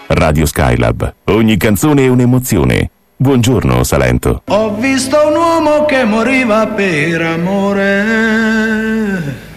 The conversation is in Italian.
Radio Skylab. Ogni canzone è un'emozione. Buongiorno Salento. Ho visto un uomo che moriva per amore.